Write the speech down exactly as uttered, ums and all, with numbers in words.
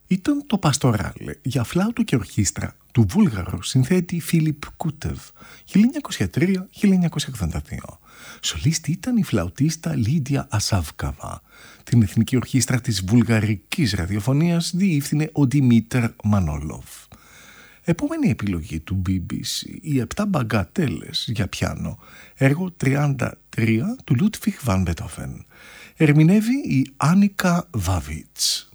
Ήταν το Παστοράλε για φλάουτο και ορχήστρα του Βούλγαρου συνθέτη Φίλιπ Κούτεβ χίλια εννιακόσια τρία με χίλια εννιακόσια ογδόντα δύο. Σολίστη ήταν η φλαουτίστα Λίδια Ασάβκαβα. Την Εθνική Ορχήστρα της Βουλγαρικής Ραδιοφωνίας διεύθυνε ο Δημήτρ Μανόλοφ. Επόμενη επιλογή του μπι μπι σι, οι επτά μπαγκατέλες για πιάνο, έργο τριάντα τρία του Λούτβιχ Βαν Μπετόφεν. Ερμηνεύει η Άνικα Βάβιτς.